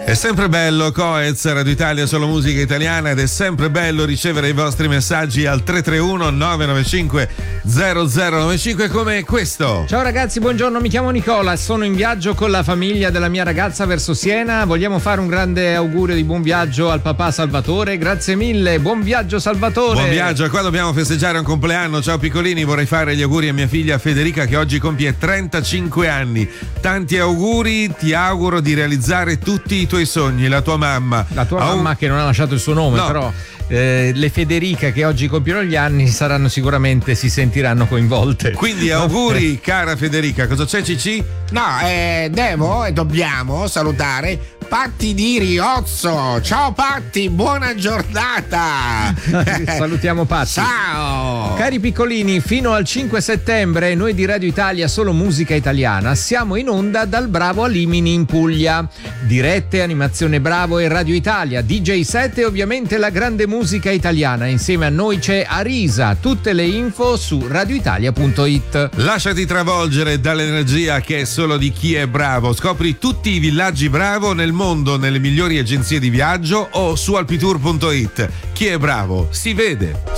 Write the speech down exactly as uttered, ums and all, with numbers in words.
È sempre bello Coez, Radio Italia, solo musica italiana, ed è sempre bello ricevere i vostri messaggi al tre tre uno nove nove cinque zero zero nove cinque come questo. Ciao ragazzi, buongiorno, mi chiamo Nicola, sono in viaggio con la famiglia della mia ragazza verso Siena. Vogliamo fare un grande augurio di buon viaggio al papà Salvatore. Grazie mille, buon viaggio Salvatore. Buon viaggio, qua dobbiamo festeggiare un compleanno. Ciao piccolini, vorrei fare gli auguri a mia figlia Federica che oggi compie trentacinque anni. Tanti auguri, ti auguro di realizzare tutti i tuoi tuoi sogni. La tua mamma la tua Aug- mamma che non ha lasciato il suo nome, no. però eh, le Federica che oggi compiono gli anni saranno sicuramente, si sentiranno coinvolte. Quindi auguri cara Federica. Cosa c'è Cici? No, eh, devo e dobbiamo salutare Patti di Riozzo. Ciao Patti, buona giornata. Salutiamo Patti. Ciao. Cari piccolini, fino al cinque settembre noi di Radio Italia Solo Musica Italiana siamo in onda dal Bravo a Limini in Puglia. Dirette, animazione Bravo e Radio Italia, D J set e ovviamente la grande musica italiana. Insieme a noi c'è Arisa. Tutte le info su radioitalia punto it. Lasciati travolgere dall'energia che è solo di chi è bravo. Scopri tutti i villaggi Bravo nel mondo, nelle migliori agenzie di viaggio o su alpitour punto it. Chi è bravo si vede.